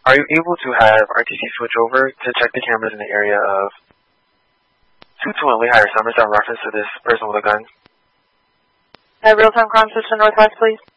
Are you able to have RTC switch over to check the cameras in the area of 221 Lehigh or Somerset in reference to this person with a gun? Real-time comm system northwest, please.